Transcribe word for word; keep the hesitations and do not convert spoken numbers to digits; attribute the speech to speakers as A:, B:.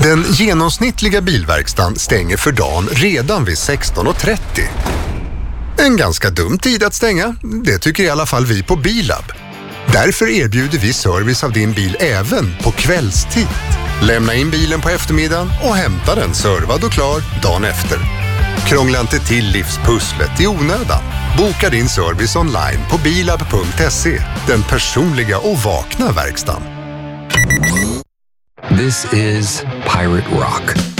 A: Den genomsnittliga bilverkstan stänger för dagen redan vid sexton och trettio. En ganska dum tid att stänga, det tycker i alla fall vi på Bilab. Därför erbjuder vi service av din bil även på kvällstid. Lämna in bilen på eftermiddagen och hämta den servad och klar dagen efter. Krångla inte till livspusslet i onödan. Boka din service online på bilab punkt se. Den personliga och vakna verkstan.
B: This is Pirate Rock.